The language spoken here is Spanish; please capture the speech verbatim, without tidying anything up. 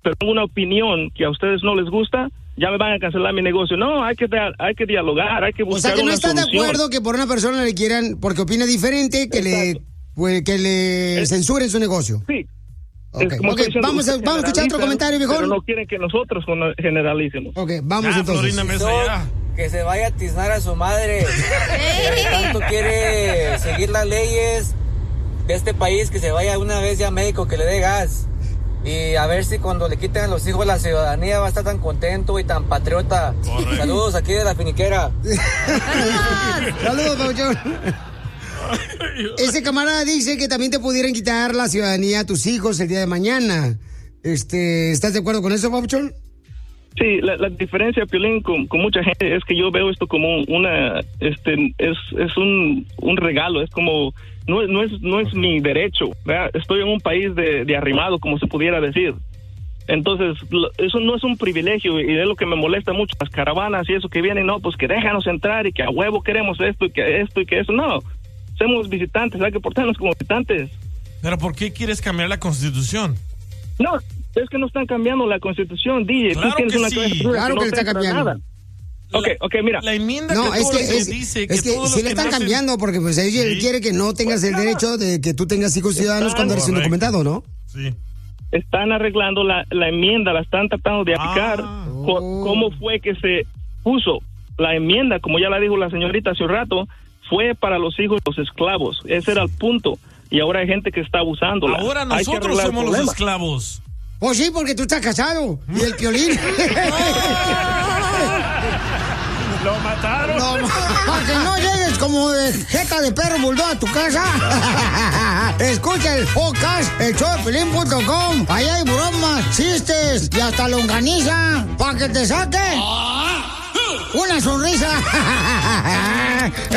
pero una opinión que a ustedes no les gusta, ya me van a cancelar mi negocio. No, hay que hay que dialogar, hay que buscar. O sea, que no una están solución. de acuerdo que por una persona le quieran, porque opina diferente, que Exacto. le pues, que le es, censuren su negocio. Sí. Okay. Okay. Diciendo, vamos a, vamos a escuchar otro comentario, mejor. Pero no quieren que nosotros generalicemos. Ok, vamos ya, entonces. Que se vaya a tiznar a su madre. Que tanto quiere seguir las leyes de este país, que se vaya una vez ya a México, que le dé gas. Y a ver si cuando le quiten a los hijos la ciudadanía va a estar tan contento y tan patriota. Correcto. Saludos aquí de la finiquera. Saludos, Pauchón. Ese camarada dice que también te pudieran quitar la ciudadanía a tus hijos el día de mañana. Este, ¿estás de acuerdo con eso, Pauchón? Sí, la, la diferencia, Piolín, con, con mucha gente es que yo veo esto como una, este, es, es un, un regalo, es como, no, no es, no es mi derecho, ¿verdad? Estoy en un país de, de arrimado, como se pudiera decir. Entonces, lo, eso no es un privilegio y es lo que me molesta mucho, las caravanas y eso que vienen, no, pues que déjanos entrar y que a huevo queremos esto y que esto y que eso, no. Somos visitantes, hay que portarnos como visitantes. ¿Pero por qué quieres cambiar la Constitución? No, es que no están cambiando la Constitución, D J. Claro Tú tienes que una sí. Claro que, no que está cambiando. Nada. Ok, ok, mira. La enmienda no, que es que, es, dice es que, que sí le están nacen... cambiando porque pues ella ¿Sí? quiere que no tengas pues, el derecho de que tú tengas hijos ciudadanos cuando eres indocumentado, ¿no? Sí. Están arreglando la, la enmienda, la están tratando de aplicar. Ah, oh. ¿Cómo fue que se puso la enmienda? Como ya la dijo la señorita hace un rato, fue para los hijos de los esclavos. Ese era el punto. Y ahora hay gente que está abusándola. Ahora nosotros somos los esclavos. Pues sí, porque tú estás casado. Y el Piolín. Lo mataron. No, para que no llegues como de jeca de perro bulldog a tu casa. Escucha el podcast, el show de Piolín punto com. Ahí hay bromas, chistes y hasta longaniza. Para que te saque una sonrisa.